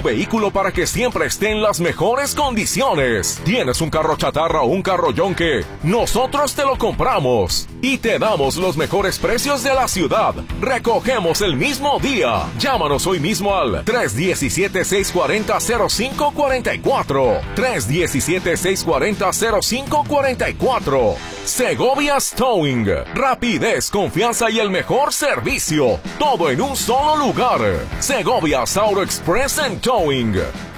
vehículo para que siempre esté en las mejores condiciones. ¿Tienes un carro chatarra o un carro yonque? Nosotros te lo compramos y te damos los mejores precios de la ciudad. Recogemos el mismo día. Llámanos hoy mismo al 317-640-0544. 317-640-0544. Segovia's Towing. Rapidez, confianza y el mejor servicio. Todo en un solo lugar. Segovia's Auto Express and Towing.